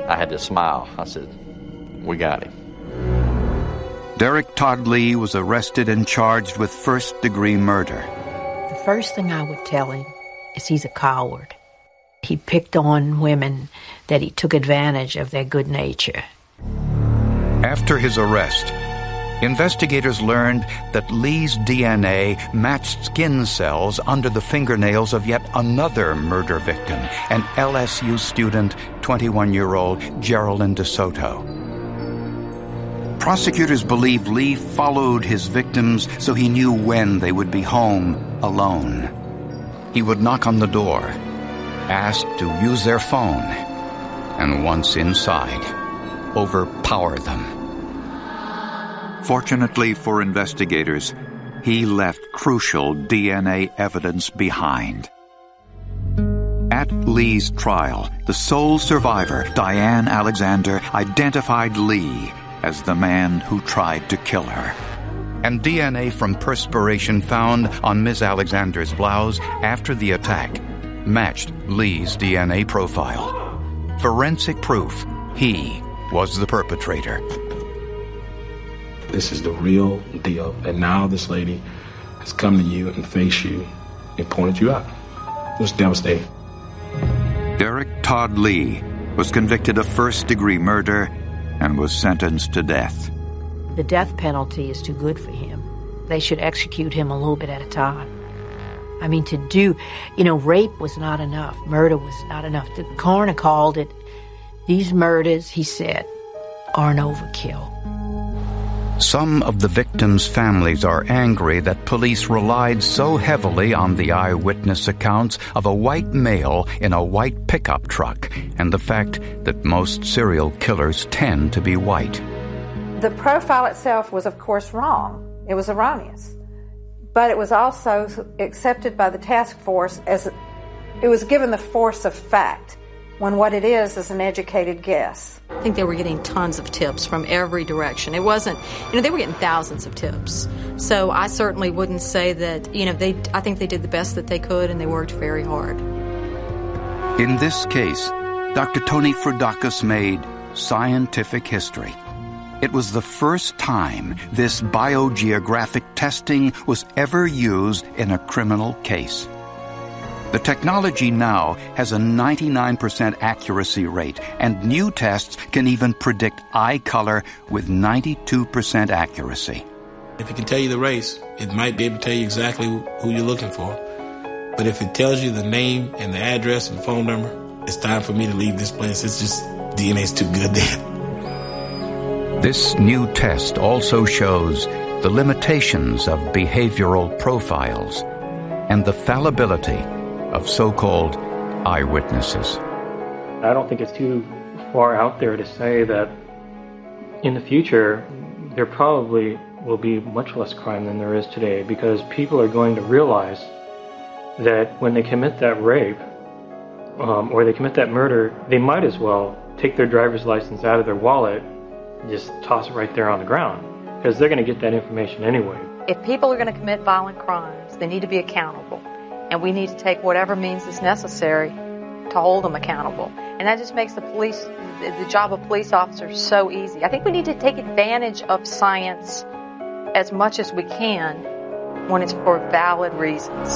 I had to smile. I said, we got him. Derek Todd Lee was arrested and charged with first-degree murder. The first thing I would tell him is he's a coward. He picked on women that he took advantage of their good nature. After his arrest, investigators learned that Lee's DNA matched skin cells under the fingernails of yet another murder victim, an LSU student, 21-year-old Geraldine DeSoto. Prosecutors believe Lee followed his victims so he knew when they would be home alone. He would knock on the door, ask to use their phone, and once inside, overpower them. Fortunately for investigators, he left crucial DNA evidence behind. At Lee's trial, the sole survivor, Diane Alexander, identified Lee as the man who tried to kill her. And DNA from perspiration found on Ms. Alexander's blouse after the attack matched Lee's DNA profile. Forensic proof he was the perpetrator. This is the real deal. And now this lady has come to you and faced you and pointed you out. It was devastating. Derek Todd Lee was convicted of first-degree murder and was sentenced to death. The death penalty is too good for him. They should execute him a little bit at a time. I mean, rape was not enough. Murder was not enough. The coroner called it, these murders, he said, are an overkill. Some of the victims' families are angry that police relied so heavily on the eyewitness accounts of a white male in a white pickup truck and the fact that most serial killers tend to be white. The profile itself was, of course, wrong. It was erroneous. But it was also accepted by the task force as it was given the force of fact, when what it is an educated guess. I think they were getting tons of tips from every direction. It wasn't, they were getting thousands of tips. So I certainly wouldn't say that, I think they did the best that they could and they worked very hard. In this case, Dr. Tony Froudakis made scientific history. It was the first time this biogeographic testing was ever used in a criminal case. The technology now has a 99% accuracy rate, and new tests can even predict eye color with 92% accuracy. If it can tell you the race, it might be able to tell you exactly who you're looking for. But if it tells you the name and the address and the phone number, it's time for me to leave this place. It's just, DNA's too good then. This new test also shows the limitations of behavioral profiles and the fallibility of so-called eyewitnesses. I don't think it's too far out there to say that in the future there probably will be much less crime than there is today, because people are going to realize that when they commit that rape or they commit that murder, they might as well take their driver's license out of their wallet and just toss it right there on the ground, because they're going to get that information anyway. If people are going to commit violent crimes, they need to be accountable. And we need to take whatever means is necessary to hold them accountable. And that just makes the job of police officers so easy. I think we need to take advantage of science as much as we can when it's for valid reasons.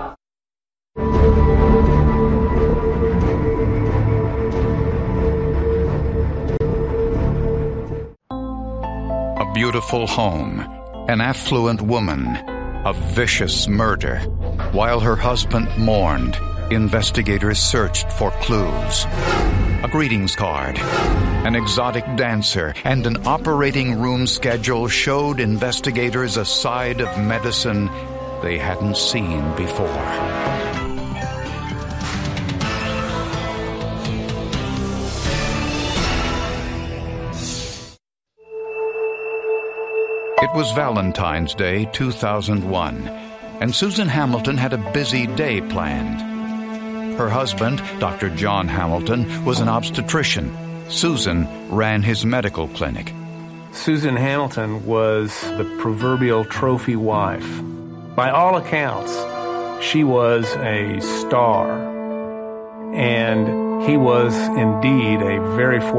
A beautiful home, an affluent woman, a vicious murder. While her husband mourned, investigators searched for clues. A greetings card, an exotic dancer, and an operating room schedule showed investigators a side of medicine they hadn't seen before. It was Valentine's Day 2001, and Susan Hamilton had a busy day planned. Her husband, Dr. John Hamilton, was an obstetrician. Susan ran his medical clinic. Susan Hamilton was the proverbial trophy wife. By all accounts, she was a star, and he was indeed a very